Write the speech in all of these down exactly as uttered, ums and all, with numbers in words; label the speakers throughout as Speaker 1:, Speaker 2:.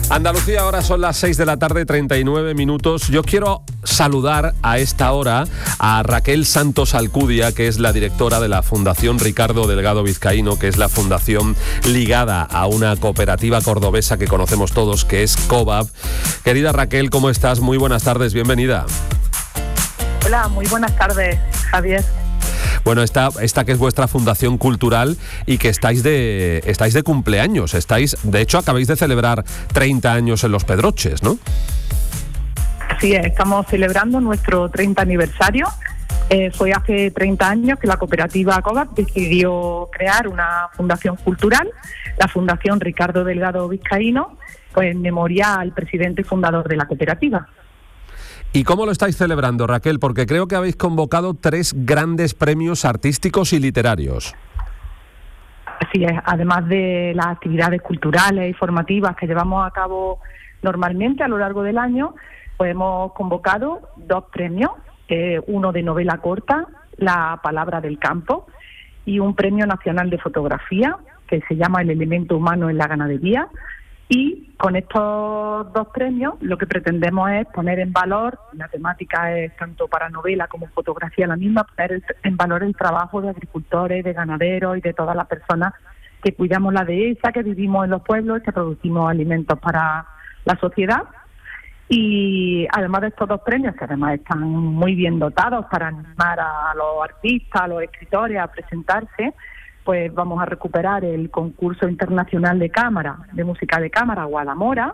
Speaker 1: Andalucía, ahora son las seis de la tarde, treinta y nueve minutos. Yo quiero saludar a esta hora a Raquel Santos Alcudia, que es la directora de la Fundación Ricardo Delgado Vizcaíno, que es la fundación ligada a una cooperativa cordobesa que conocemos todos, que es COVAB. Querida Raquel, ¿cómo estás? Muy buenas tardes, bienvenida.
Speaker 2: Hola, muy buenas tardes, Javier.
Speaker 1: Bueno, esta, esta que es vuestra fundación cultural y que estáis de estáis de cumpleaños, estáis, de hecho acabáis de celebrar treinta años en Los Pedroches, ¿no?
Speaker 2: Sí, estamos celebrando nuestro treinta aniversario. Eh, fue hace treinta años que la cooperativa COVAB decidió crear una fundación cultural, la Fundación Ricardo Delgado Vizcaíno, pues en memoria al presidente y fundador de la cooperativa.
Speaker 1: ¿Y cómo lo estáis celebrando, Raquel? Porque creo que habéis convocado tres grandes premios artísticos y literarios.
Speaker 2: Así es, además de las actividades culturales y formativas que llevamos a cabo normalmente a lo largo del año, pues hemos convocado dos premios, eh, uno de novela corta, La Palabra del Campo, y un premio nacional de fotografía, que se llama El Elemento Humano en la Ganadería. Y con estos dos premios lo que pretendemos es poner en valor, la temática es tanto para novela como fotografía la misma, poner en valor el trabajo de agricultores, de ganaderos y de todas las personas que cuidamos la dehesa, que vivimos en los pueblos, que producimos alimentos para la sociedad. Y además de estos dos premios, que además están muy bien dotados para animar a los artistas, a los escritores a presentarse, pues vamos a recuperar el concurso internacional de cámara, de música de cámara, Guadamora,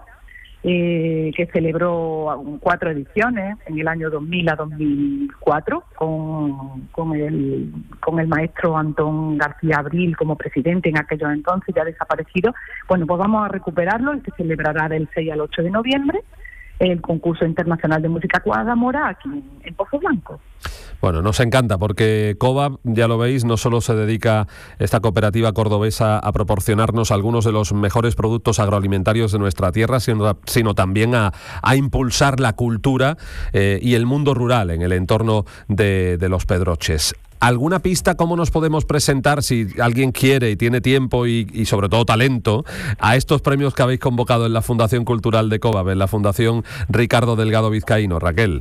Speaker 2: eh, que celebró cuatro ediciones, en el año dos mil a dos mil cuatro, con, con, el, con el maestro Antón García Abril como presidente en aquellos entonces, ya desaparecido. Bueno, pues vamos a recuperarlo y se celebrará del seis al ocho de noviembre, el concurso internacional de música Guadamora aquí en, en Pozo Blanco.
Speaker 1: Bueno, nos encanta porque COVAB, ya lo veis, no solo se dedica esta cooperativa cordobesa a proporcionarnos algunos de los mejores productos agroalimentarios de nuestra tierra, sino, sino también a, a impulsar la cultura eh, y el mundo rural en el entorno de, de Los Pedroches. ¿Alguna pista cómo nos podemos presentar, si alguien quiere y tiene tiempo y, y sobre todo talento, a estos premios que habéis convocado en la Fundación Cultural de COVAB, en la Fundación Ricardo Delgado Vizcaíno? Raquel.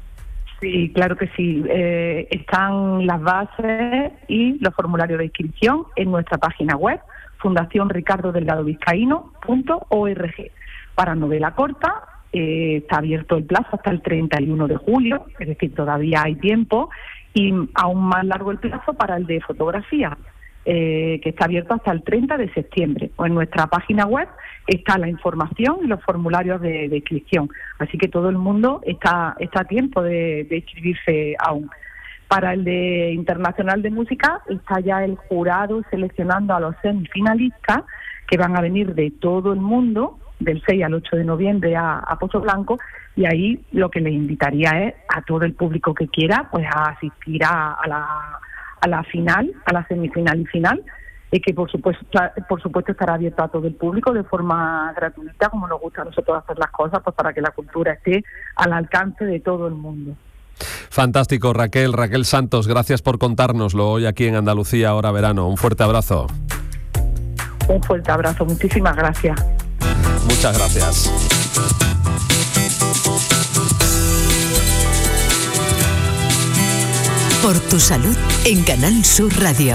Speaker 2: Sí, claro que sí. Eh, están las bases y los formularios de inscripción en nuestra página web, fundación ricardo delgado vizcaíno punto org. Para novela corta, eh, está abierto el plazo hasta el treinta y uno de julio, es decir, todavía hay tiempo, y aún más largo el plazo para el de fotografía, eh, que está abierto hasta el treinta de septiembre. O en nuestra página web está la información y los formularios de, de inscripción. Así que todo el mundo está, está a tiempo de, de inscribirse aún. Para el de Internacional de Música está ya el jurado seleccionando a los semifinalistas, que van a venir de todo el mundo, del seis al ocho de noviembre a, a Pozo Blanco, y ahí lo que les invitaría es a todo el público que quiera pues a asistir a, a, la, a la final, a la semifinal y final, y que por supuesto por supuesto estará abierto a todo el público de forma gratuita, como nos gusta a nosotros hacer las cosas, pues para que la cultura esté al alcance de todo el mundo.
Speaker 1: Fantástico, Raquel. Raquel Santos, gracias por contárnoslo hoy aquí en Andalucía Ahora Verano. Un fuerte abrazo.
Speaker 2: Un fuerte abrazo, muchísimas gracias.
Speaker 1: Muchas gracias.
Speaker 3: Por tu salud en Canal Sur Radio.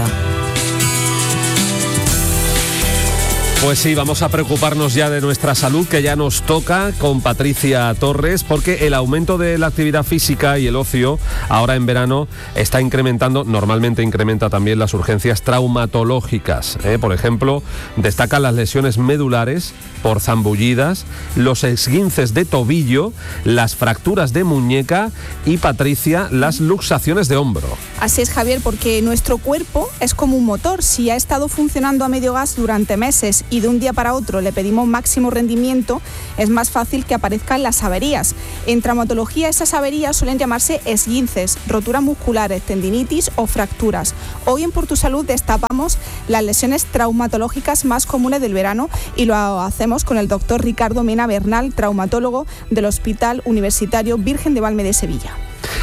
Speaker 1: Pues sí, vamos a preocuparnos ya de nuestra salud, que ya nos toca, con Patricia Torres, porque el aumento de la actividad física y el ocio ahora en verano está incrementando, normalmente incrementa también las urgencias traumatológicas, ¿eh? Por ejemplo, destacan las lesiones medulares por zambullidas, los esguinces de tobillo, las fracturas de muñeca y, Patricia, las luxaciones de hombro.
Speaker 4: Así es, Javier, porque nuestro cuerpo es como un motor. Si ha estado funcionando a medio gas durante meses y de un día para otro le pedimos máximo rendimiento, es más fácil que aparezcan las averías. En traumatología, esas averías suelen llamarse esguinces, roturas musculares, tendinitis o fracturas. Hoy en Por tu Salud destapamos las lesiones traumatológicas más comunes del verano y lo hacemos con el doctor Ricardo Mena Bernal, traumatólogo del Hospital Universitario Virgen de Valme de Sevilla.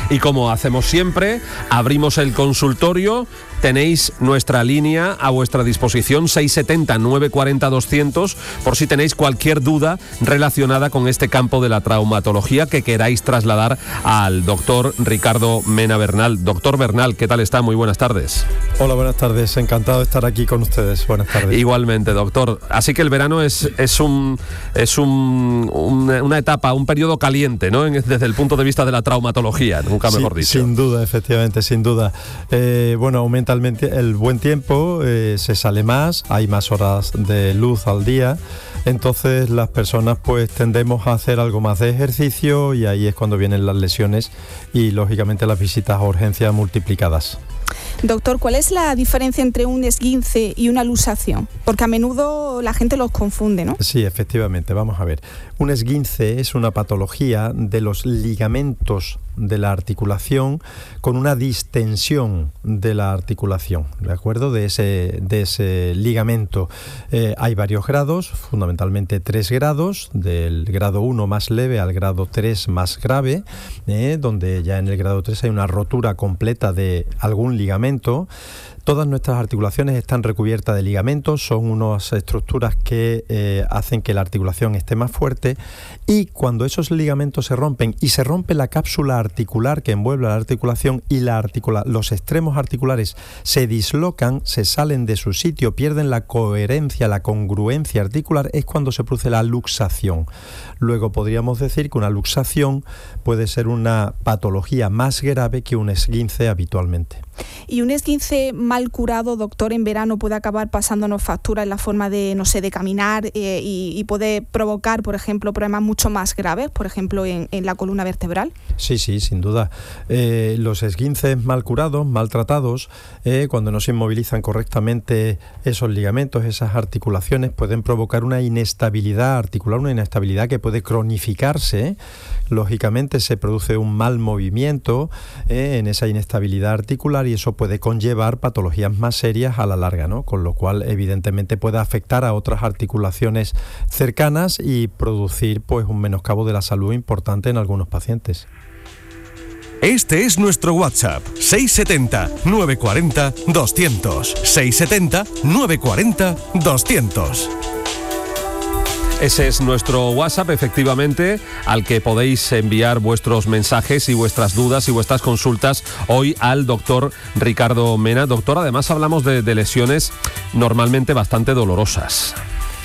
Speaker 1: Y como hacemos siempre, abrimos el consultorio. Tenéis nuestra línea a vuestra disposición, seis setenta, nueve cuarenta, doscientos, por si tenéis cualquier duda relacionada con este campo de la traumatología que queráis trasladar al doctor Ricardo Mena Bernal. Doctor Bernal, ¿qué tal está? Muy buenas tardes.
Speaker 5: Hola, buenas tardes. Encantado de estar aquí con ustedes. Buenas tardes.
Speaker 1: Igualmente, doctor. Así que el verano es, es, un, es un, un, una etapa, un periodo caliente, ¿no? Desde el punto de vista de la traumatología, nunca mejor
Speaker 5: sí,
Speaker 1: dicho.
Speaker 5: Sin duda, efectivamente, sin duda. Eh, bueno, aumenta el, el buen tiempo, eh, se sale más, hay más horas de luz al día, entonces las personas pues tendemos a hacer algo más de ejercicio y ahí es cuando vienen las lesiones y lógicamente las visitas a urgencias multiplicadas.
Speaker 4: Doctor, ¿cuál es la diferencia entre un esguince y una luxación? Porque a menudo la gente los confunde, ¿no?
Speaker 5: Sí, efectivamente, vamos a ver. Un esguince es una patología de los ligamentos de la articulación con una distensión de la articulación, ¿de acuerdo? De ese, de ese ligamento. Eh, hay varios grados, fundamentalmente tres grados, del grado uno más leve al grado tres más grave, eh, donde ya en el grado tres hay una rotura completa de algún ligamento. Todas nuestras articulaciones están recubiertas de ligamentos, son unas estructuras que eh, hacen que la articulación esté más fuerte, y cuando esos ligamentos se rompen y se rompe la cápsula articular que envuelve la articulación y la articula- los extremos articulares se dislocan, se salen de su sitio, pierden la coherencia, la congruencia articular, es cuando se produce la luxación. Luego podríamos decir que una luxación puede ser una patología más grave que un esguince habitualmente.
Speaker 4: Y un esguince mal curado, doctor, en verano puede acabar pasándonos factura en la forma de, no sé, de caminar eh, y, y puede provocar, por ejemplo, problemas mucho más graves, por ejemplo, en, en la columna vertebral.
Speaker 5: Sí, sí, sin duda. Eh, los esguinces mal curados, mal tratados, eh, cuando no se inmovilizan correctamente esos ligamentos, esas articulaciones, pueden provocar una inestabilidad articular, una inestabilidad que puede cronificarse. Lógicamente se produce un mal movimiento eh, en esa inestabilidad articular y eso puede conllevar patologías más serias a la larga, ¿no? Con lo cual evidentemente puede afectar a otras articulaciones cercanas y producir pues un menoscabo de la salud importante en algunos pacientes.
Speaker 6: Este es nuestro WhatsApp, seis setenta, nueve cuarenta, doscientos, seis setenta, nueve cuarenta, doscientos.
Speaker 1: Ese es nuestro WhatsApp, efectivamente, al que podéis enviar vuestros mensajes y vuestras dudas y vuestras consultas hoy al doctor Ricardo Mena. Doctor, además hablamos de, de lesiones normalmente bastante dolorosas.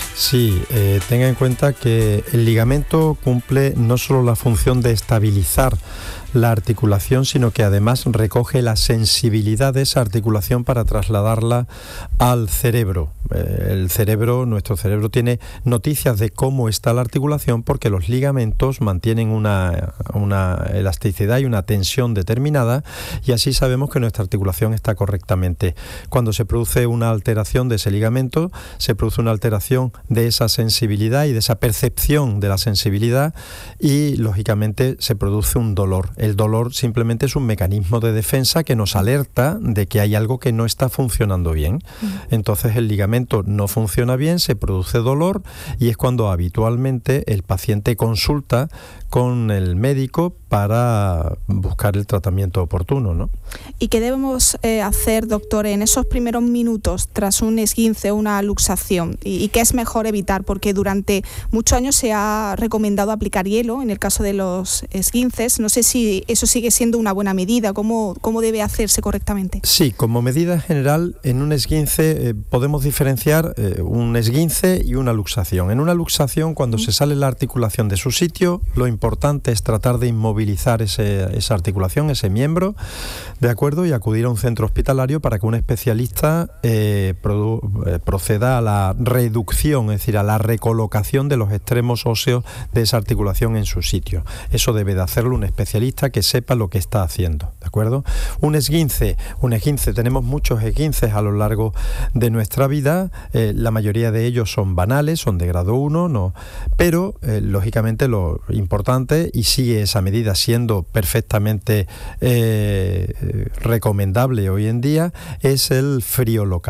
Speaker 5: Sí, eh, tenga en cuenta que el ligamento cumple no solo la función de estabilizar la articulación, sino que además recoge la sensibilidad de esa articulación para trasladarla al cerebro. Eh, el cerebro, nuestro cerebro tiene noticias de cómo está la articulación porque los ligamentos mantienen una, una elasticidad y una tensión determinada y así sabemos que nuestra articulación está correctamente. Cuando se produce una alteración de ese ligamento, se produce una alteración de esa sensibilidad y de esa percepción de la sensibilidad y lógicamente se produce un dolor. El dolor simplemente es un mecanismo de defensa que nos alerta de que hay algo que no está funcionando bien. Entonces el ligamento no funciona bien, se produce dolor y es cuando habitualmente el paciente consulta con el médico para buscar el tratamiento oportuno, ¿no?
Speaker 4: ¿Y qué debemos eh, hacer, doctor, en esos primeros minutos tras un esguince o una luxación? ¿Y, y qué es mejor evitar? Porque durante muchos años se ha recomendado aplicar hielo en el caso de los esguinces. No sé si eso sigue siendo una buena medida. ¿Cómo, cómo debe hacerse correctamente?
Speaker 5: Sí, como medida general, en un esguince eh, podemos diferenciar eh, un esguince y una luxación. En una luxación, cuando mm. se sale la articulación de su sitio, lo importante es tratar de inmovilizar ese, esa articulación, ese miembro, ¿de acuerdo? Y acudir a un centro hospitalario para que un especialista eh, produ, eh, proceda a la reducción, es decir, a la recolocación de los extremos óseos de esa articulación en su sitio. Eso debe de hacerlo un especialista que sepa lo que está haciendo, ¿de acuerdo? Un esguince, un esguince, tenemos muchos esguinces a lo largo de nuestra vida, eh, la mayoría de ellos son banales, son de grado uno, no, pero eh, lógicamente lo importante, y sigue esa medida siendo perfectamente eh, recomendable hoy en día, es el frío local.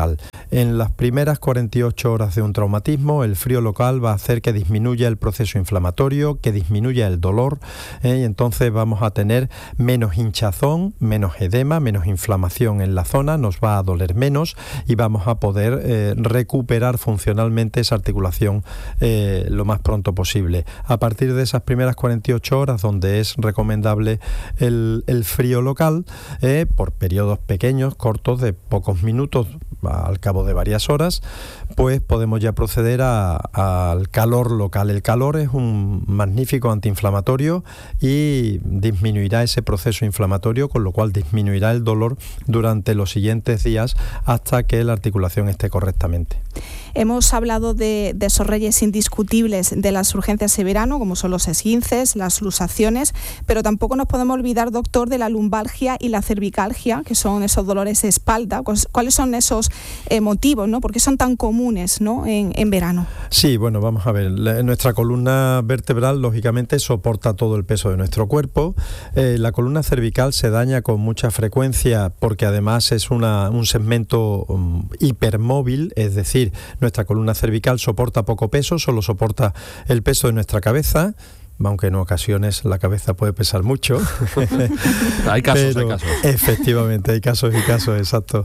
Speaker 5: En las primeras cuarenta y ocho horas de un traumatismo, el frío local va a hacer que disminuya el proceso inflamatorio, que disminuya el dolor, ¿eh? y entonces vamos a tener menos hinchazón, menos edema, menos inflamación en la zona, nos va a doler menos y vamos a poder eh, recuperar funcionalmente esa articulación eh, lo más pronto posible. A partir de esas primeras cuarenta y ocho horas, donde es recomendable el, el frío local, eh, por periodos pequeños, cortos, de pocos minutos, al cabo de varias horas, pues podemos ya proceder al calor local. El calor es un magnífico antiinflamatorio y disminuirá ese proceso inflamatorio, con lo cual disminuirá el dolor durante los siguientes días hasta que la articulación esté correctamente.
Speaker 4: Hemos hablado de, de esos reyes indiscutibles de las urgencias de verano, como son los esguinces, las luxaciones, pero tampoco nos podemos olvidar, doctor, de la lumbalgia y la cervicalgia, que son esos dolores de espalda. ¿Cuáles son esos eh, motivos, ¿no? ¿Por qué son tan comunes, ¿no? en, en verano?
Speaker 5: Sí, bueno, vamos a ver. La, nuestra columna vertebral, lógicamente, soporta todo el peso de nuestro cuerpo. Eh, la columna cervical se daña con mucha frecuencia porque además es una, un segmento um, hipermóvil, es decir, nuestra columna cervical soporta poco peso, solo soporta el peso de nuestra cabeza, aunque en ocasiones la cabeza puede pesar mucho.
Speaker 1: Hay casos,
Speaker 5: Pero,
Speaker 1: hay casos.
Speaker 5: Efectivamente, hay casos y casos, exacto.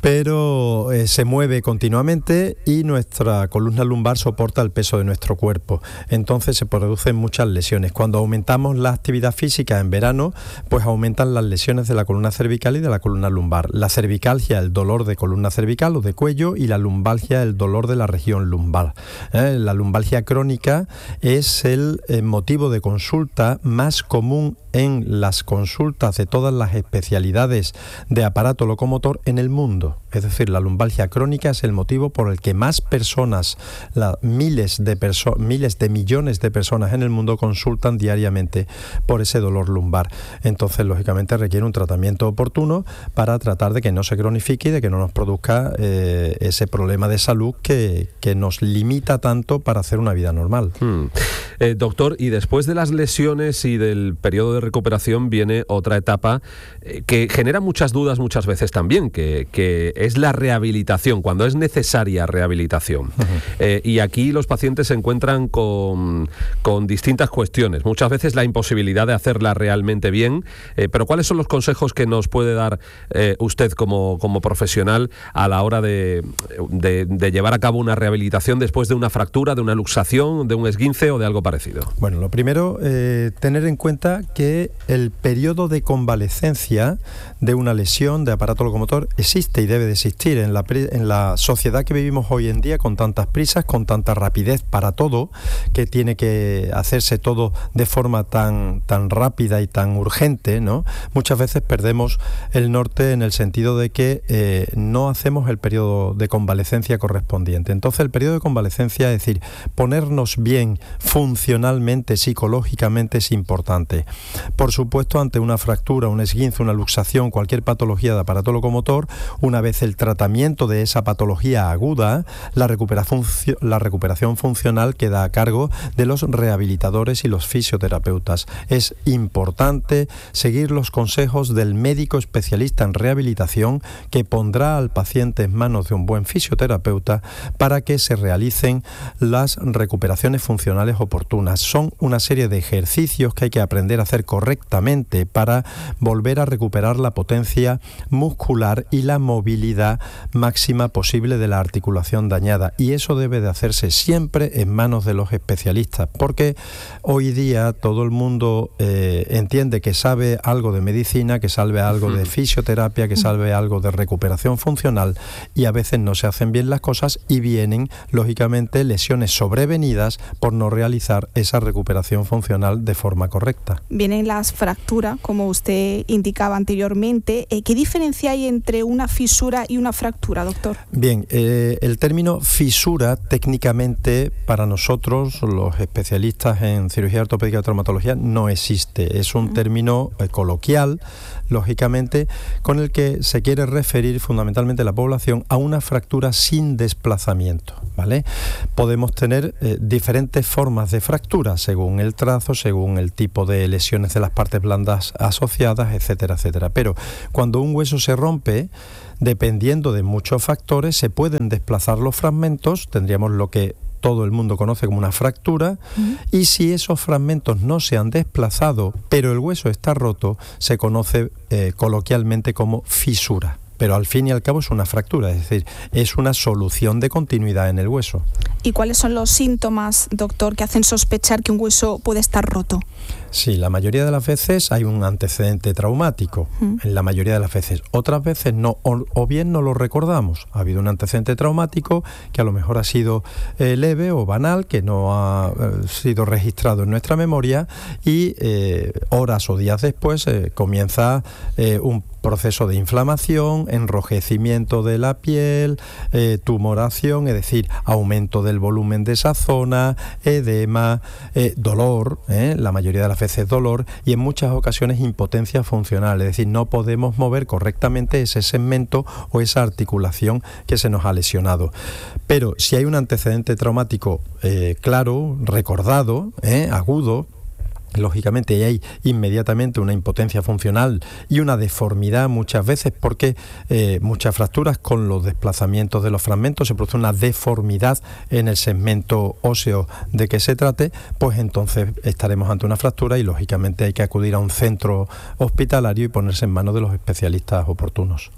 Speaker 5: Pero eh, se mueve continuamente y nuestra columna lumbar soporta el peso de nuestro cuerpo. Entonces se producen muchas lesiones. Cuando aumentamos la actividad física en verano, pues aumentan las lesiones de la columna cervical y de la columna lumbar. La cervicalgia, el dolor de columna cervical o de cuello, y la lumbalgia, el dolor de la región lumbar. ¿Eh? La lumbalgia crónica es el eh, motivo de consulta más común en las consultas de todas las especialidades de aparato locomotor en el mundo. Es decir, la lumbalgia crónica es el motivo por el que más personas, la, miles de perso- miles de millones de personas en el mundo consultan diariamente por ese dolor lumbar. Entonces, lógicamente, requiere un tratamiento oportuno para tratar de que no se cronifique y de que no nos produzca eh, ese problema de salud que, que nos limita tanto para hacer una vida normal.
Speaker 1: Hmm. Eh, doctor, y después de las lesiones y del periodo de recuperación viene otra etapa eh, que genera muchas dudas muchas veces también, que, que es la rehabilitación, cuando es necesaria rehabilitación. Uh-huh. Eh, y aquí los pacientes se encuentran con, con distintas cuestiones. Muchas veces la imposibilidad de hacerla realmente bien, eh, pero ¿cuáles son los consejos que nos puede dar eh, usted como, como profesional a la hora de, de, de llevar a cabo una rehabilitación después de una fractura, de una luxación, de un esguince o de algo parecido?
Speaker 5: Bueno, lo primero, eh, tener en cuenta que el periodo de convalecencia de una lesión de aparato locomotor existe y debe de existir en la, en la sociedad que vivimos hoy en día, con tantas prisas, con tanta rapidez para todo, que tiene que hacerse todo de forma tan, tan rápida y tan urgente, ¿no? Muchas veces perdemos el norte en el sentido de que eh, no hacemos el periodo de convalecencia correspondiente. Entonces, el periodo de convalecencia, es decir, ponernos bien funcionalmente, psicológicamente, es importante. Por supuesto, ante una fractura, un esguince, una luxación, cualquier patología de aparato locomotor, una vez el tratamiento de esa patología aguda, la recuperación, la recuperación funcional queda a cargo de los rehabilitadores y los fisioterapeutas. Es importante seguir los consejos del médico especialista en rehabilitación, que pondrá al paciente en manos de un buen fisioterapeuta para que se realicen las recuperaciones funcionales oportunas. Son una serie de ejercicios que hay que aprender a hacer correctamente para volver a recuperar la potencia muscular y la movilidad máxima posible de la articulación dañada, y eso debe de hacerse siempre en manos de los especialistas, porque hoy día todo el mundo eh, entiende que sabe algo de medicina, que sabe algo de fisioterapia, que sabe algo de recuperación funcional, y a veces no se hacen bien las cosas y vienen, lógicamente, lesiones sobrevenidas por no realizar esa recuperación funcional de forma correcta.
Speaker 4: Vienen las fracturas, como usted indicaba anteriormente. Eh, ¿Qué diferencia hay entre una fisura y una fractura, doctor?
Speaker 5: Bien, eh, el término fisura técnicamente para nosotros, los especialistas en cirugía ortopédica y traumatología, no existe. Es un término eh, coloquial, lógicamente, con el que se quiere referir fundamentalmente la población a una fractura sin desplazamiento, ¿vale? Podemos tener eh, diferentes formas de de fractura, según el trazo, según el tipo de lesiones de las partes blandas asociadas, etcétera, etcétera. Pero cuando un hueso se rompe, dependiendo de muchos factores, se pueden desplazar los fragmentos, tendríamos lo que todo el mundo conoce como una fractura, uh-huh. y si esos fragmentos no se han desplazado, pero el hueso está roto, se conoce eh, coloquialmente como fisura. Pero al fin y al cabo es una fractura, es decir, es una solución de continuidad en el hueso.
Speaker 4: ¿Y cuáles son los síntomas, doctor, que hacen sospechar que un hueso puede estar roto?
Speaker 5: Sí, la mayoría de las veces hay un antecedente traumático, mm. en la mayoría de las veces. Otras veces no, o, o bien no lo recordamos. Ha habido un antecedente traumático que a lo mejor ha sido eh, leve o banal, que no ha eh, sido registrado en nuestra memoria, y eh, horas o días después eh, comienza eh, un proceso de inflamación, enrojecimiento de la piel, eh, tumoración, es decir, aumento del volumen de esa zona, edema, eh, dolor, eh, la mayoría de las veces dolor, y en muchas ocasiones impotencia funcional, es decir, no podemos mover correctamente ese segmento o esa articulación que se nos ha lesionado. Pero si hay un antecedente traumático eh, claro, recordado, eh, agudo, lógicamente hay inmediatamente una impotencia funcional y una deformidad muchas veces, porque eh, muchas fracturas con los desplazamientos de los fragmentos se produce una deformidad en el segmento óseo de que se trate, pues entonces estaremos ante una fractura y lógicamente hay que acudir a un centro hospitalario y ponerse en manos de los especialistas oportunos.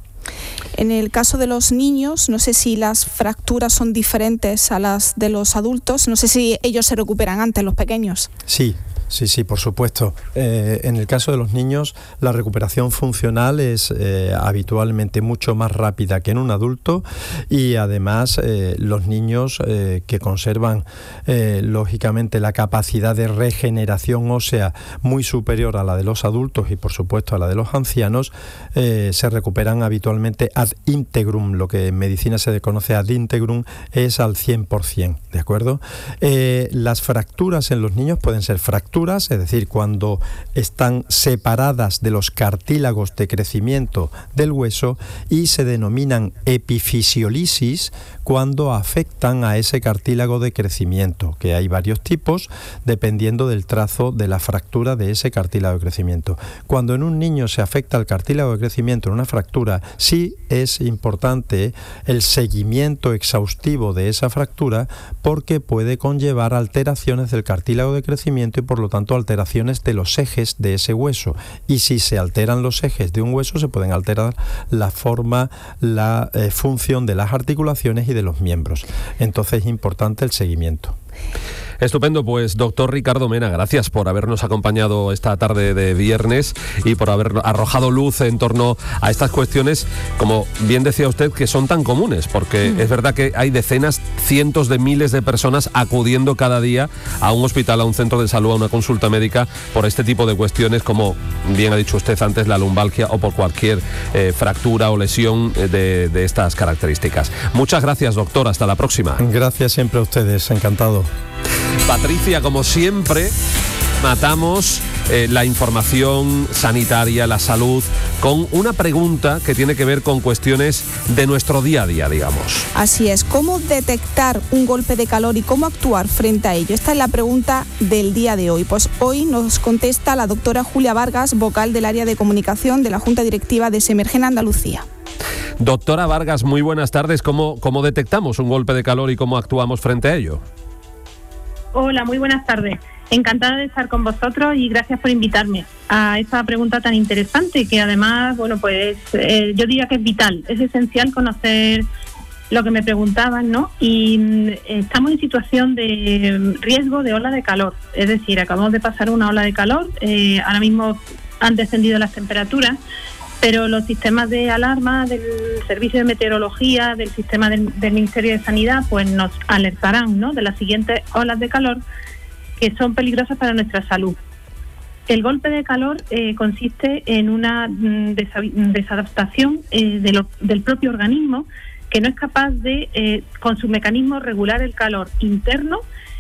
Speaker 4: En el caso de los niños, no sé si las fracturas son diferentes a las de los adultos, no sé si ellos se recuperan antes, los pequeños.
Speaker 5: Sí. Sí, sí, por supuesto. Eh, en el caso de los niños, la recuperación funcional es eh, habitualmente mucho más rápida que en un adulto, y además eh, los niños eh, que conservan eh, lógicamente la capacidad de regeneración ósea muy superior a la de los adultos y por supuesto a la de los ancianos, eh, se recuperan habitualmente ad integrum. Lo que en medicina se conoce ad integrum es al cien por ciento, ¿de acuerdo? Eh, las fracturas en los niños pueden ser fracturas, es decir, cuando están separadas de los cartílagos de crecimiento del hueso, y se denominan epifisiolisis cuando afectan a ese cartílago de crecimiento, que hay varios tipos dependiendo del trazo de la fractura de ese cartílago de crecimiento. Cuando en un niño se afecta el cartílago de crecimiento en una fractura, sí es importante el seguimiento exhaustivo de esa fractura, porque puede conllevar alteraciones del cartílago de crecimiento y por lo tanto alteraciones de los ejes de ese hueso, y si se alteran los ejes de un hueso se pueden alterar la forma, la eh, función de las articulaciones y de los miembros. Entonces es importante el seguimiento.
Speaker 1: Estupendo, pues doctor Ricardo Mena, gracias por habernos acompañado esta tarde de viernes y por haber arrojado luz en torno a estas cuestiones, como bien decía usted, que son tan comunes, porque mm. es verdad que hay decenas, cientos de miles de personas acudiendo cada día a un hospital, a un centro de salud, a una consulta médica por este tipo de cuestiones, como bien ha dicho usted antes, la lumbalgia, o por cualquier eh, fractura o lesión de, de estas características. Muchas gracias, doctor, hasta la próxima.
Speaker 5: Gracias siempre a ustedes, encantado.
Speaker 1: Patricia, como siempre, matamos eh, la información sanitaria, la salud, con una pregunta que tiene que ver con cuestiones de nuestro día a día, digamos.
Speaker 4: Así es, ¿cómo detectar un golpe de calor y cómo actuar frente a ello? Esta es la pregunta del día de hoy. Pues hoy nos contesta la doctora Julia Vargas, vocal del área de comunicación de la Junta Directiva de Semergen Andalucía.
Speaker 1: Doctora Vargas, muy buenas tardes. ¿Cómo, cómo detectamos un golpe de calor y cómo actuamos frente a ello?
Speaker 7: Hola, muy buenas tardes. Encantada de estar con vosotros y gracias por invitarme a esta pregunta tan interesante, que además, bueno, pues eh, yo diría que es vital, es esencial conocer lo que me preguntaban, ¿no? Y eh, estamos en situación de riesgo de ola de calor, es decir, acabamos de pasar una ola de calor, eh, ahora mismo han descendido las temperaturas, pero los sistemas de alarma del Servicio de Meteorología, del sistema del, del Ministerio de Sanidad, pues nos alertarán, ¿no?, de las siguientes olas de calor que son peligrosas para nuestra salud. El golpe de calor eh, consiste en una mm, desadaptación eh, de lo, del propio organismo, que no es capaz de, eh, con su mecanismo, regular el calor interno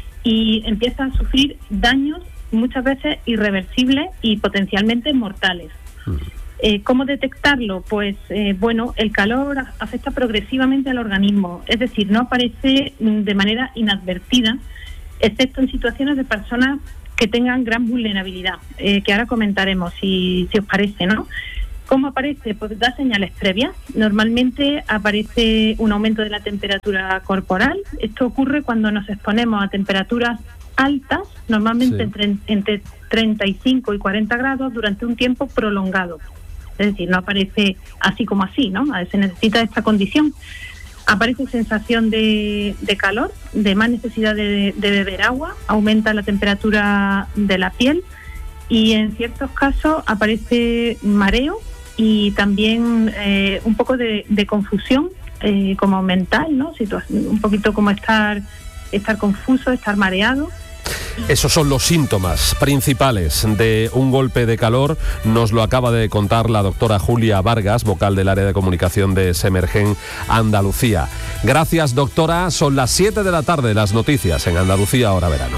Speaker 7: y empieza a sufrir daños muchas veces irreversibles y potencialmente mortales. Uh-huh. Eh, ¿Cómo detectarlo? Pues eh, bueno, el calor afecta progresivamente al organismo, es decir, no aparece de manera inadvertida excepto en situaciones de personas que tengan gran vulnerabilidad, eh, que ahora comentaremos, si, si os parece, ¿no? ¿Cómo aparece? Pues da señales previas. Normalmente aparece un aumento de la temperatura corporal. Esto ocurre cuando nos exponemos a temperaturas altas, normalmente sí. entre, entre treinta y cinco y cuarenta grados durante un tiempo prolongado. Es decir, no aparece así como así, ¿no? Se necesita esta condición. Aparece sensación de, de calor, de más necesidad de, de beber agua, aumenta la temperatura de la piel y en ciertos casos aparece mareo y también eh, un poco de, de confusión eh, como mental, ¿no? Situación, un poquito como estar, estar confuso, estar mareado.
Speaker 1: Esos son los síntomas principales de un golpe de calor. Nos lo acaba de contar la doctora Julia Vargas, vocal del área de comunicación de Semergen Andalucía. Gracias, doctora. Son las siete de la tarde, las noticias en Andalucía, hora verano.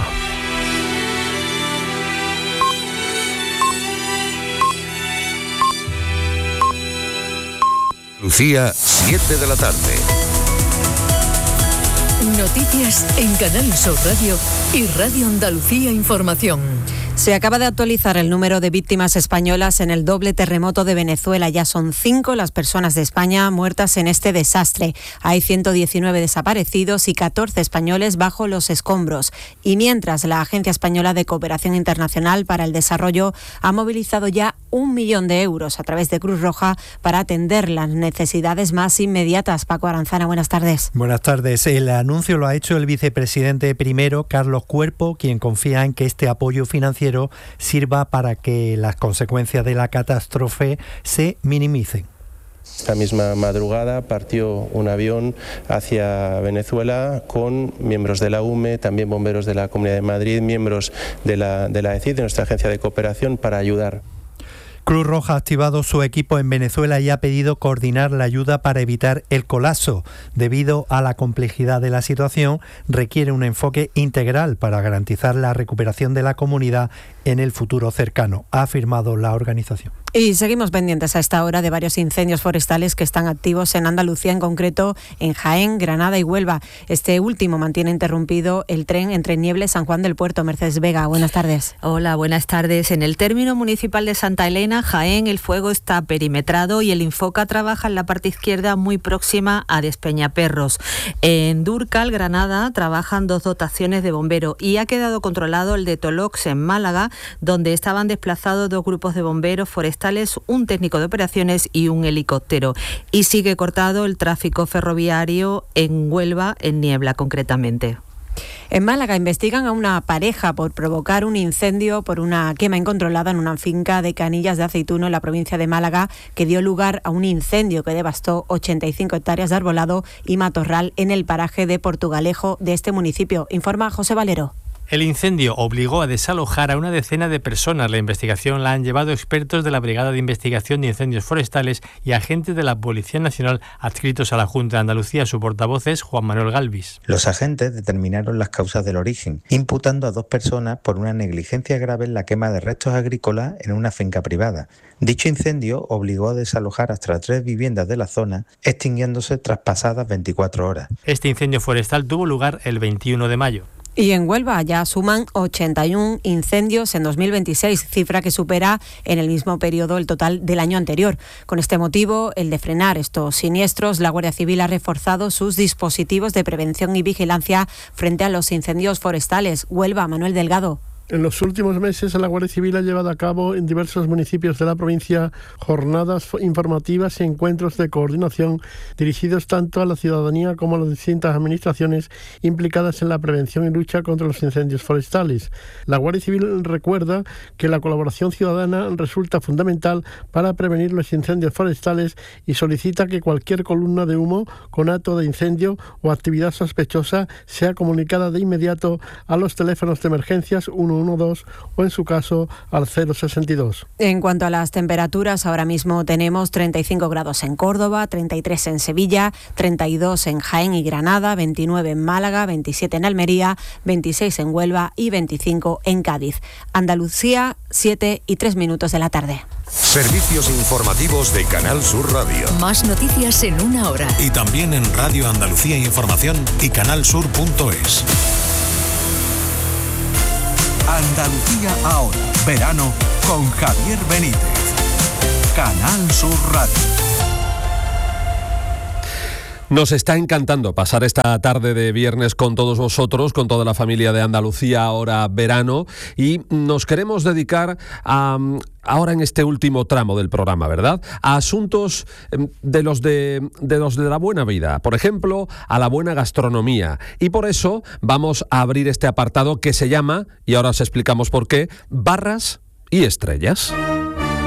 Speaker 6: Lucía, siete de la tarde.
Speaker 3: Noticias en Canal Sur Radio y Radio Andalucía Información.
Speaker 8: Se acaba de actualizar el número de víctimas españolas en el doble terremoto de Venezuela. Ya son cinco las personas de España muertas en este desastre. Hay ciento diecinueve desaparecidos y catorce españoles bajo los escombros. Y mientras, la Agencia Española de Cooperación Internacional para el Desarrollo ha movilizado ya un millón de euros a través de Cruz Roja para atender las necesidades más inmediatas. Paco Aranzana, buenas tardes.
Speaker 9: Buenas tardes. El anuncio lo ha hecho el vicepresidente primero, Carlos Cuerpo, quien confía en que este apoyo financiero sirva para que las consecuencias de la catástrofe se minimicen.
Speaker 10: Esta misma madrugada partió un avión hacia Venezuela con miembros de la U M E, también bomberos de la Comunidad de Madrid, miembros de la, de la E C I D, de nuestra agencia de cooperación, para ayudar.
Speaker 9: Cruz Roja ha activado su equipo en Venezuela y ha pedido coordinar la ayuda para evitar el colapso. Debido a la complejidad de la situación, requiere un enfoque integral para garantizar la recuperación de la comunidad en el futuro cercano, ha afirmado la organización.
Speaker 8: Y seguimos pendientes a esta hora de varios incendios forestales que están activos en Andalucía, en concreto en Jaén, Granada y Huelva. Este último mantiene interrumpido el tren entre Nieble y San Juan del Puerto. Mercedes Vega, buenas tardes.
Speaker 11: Hola, buenas tardes. En el término municipal de Santa Elena, Jaén, el fuego está perimetrado y el Infoca trabaja en la parte izquierda muy próxima a Despeñaperros. En Dúrcal, Granada, trabajan dos dotaciones de bomberos y ha quedado controlado el de Tolox en Málaga, donde estaban desplazados dos grupos de bomberos forestales, un técnico de operaciones y un helicóptero. Y sigue cortado el tráfico ferroviario en Huelva, en Niebla concretamente.
Speaker 8: En Málaga investigan a una pareja por provocar un incendio por una quema incontrolada en una finca de Canillas de Aceituno en la provincia de Málaga, que dio lugar a un incendio que devastó ochenta y cinco hectáreas de arbolado y matorral en el paraje de Portugalejo de este municipio. Informa José Valero.
Speaker 12: El incendio obligó a desalojar a una decena de personas. La investigación la han llevado expertos de la Brigada de Investigación de Incendios Forestales y agentes de la Policía Nacional adscritos a la Junta de Andalucía. Su portavoz es Juan Manuel Galvis.
Speaker 13: Los agentes determinaron las causas del origen, imputando a dos personas por una negligencia grave en la quema de restos agrícolas en una finca privada. Dicho incendio obligó a desalojar hasta tres viviendas de la zona, extinguiéndose tras pasadas veinticuatro horas.
Speaker 12: Este incendio forestal tuvo lugar el veintiuno de mayo.
Speaker 8: Y en Huelva ya suman ochenta y uno incendios en dos mil veintiséis, cifra que supera en el mismo periodo el total del año anterior. Con este motivo, el de frenar estos siniestros, la Guardia Civil ha reforzado sus dispositivos de prevención y vigilancia frente a los incendios forestales. Huelva, Manuel Delgado.
Speaker 14: En los últimos meses, la Guardia Civil ha llevado a cabo en diversos municipios de la provincia jornadas informativas y encuentros de coordinación dirigidos tanto a la ciudadanía como a las distintas administraciones implicadas en la prevención y lucha contra los incendios forestales. La Guardia Civil recuerda que la colaboración ciudadana resulta fundamental para prevenir los incendios forestales y solicita que cualquier columna de humo, conato de incendio o actividad sospechosa sea comunicada de inmediato a los teléfonos de emergencias uno uno dos o en su caso al cero sesenta y dos.
Speaker 8: En cuanto a las temperaturas, ahora mismo tenemos treinta y cinco grados en Córdoba, treinta y tres en Sevilla, treinta y dos en Jaén y Granada, veintinueve en Málaga, veintisiete en Almería, veintiséis en Huelva y veinticinco en Cádiz. Andalucía, siete y tres minutos de la tarde.
Speaker 6: Servicios informativos de Canal Sur Radio.
Speaker 3: Más noticias en una hora.
Speaker 6: Y también en Radio Andalucía Información y canal sur punto es. Andalucía ahora. Verano con Javier Benítez. Canal Sur Radio.
Speaker 1: Nos está encantando pasar esta tarde de viernes con todos vosotros, con toda la familia de Andalucía ahora verano, y nos queremos dedicar a, ahora en este último tramo del programa, ¿verdad?, a asuntos de los de, de los de la buena vida, por ejemplo, a la buena gastronomía. Y por eso vamos a abrir este apartado que se llama, y ahora os explicamos por qué, Barras y Estrellas.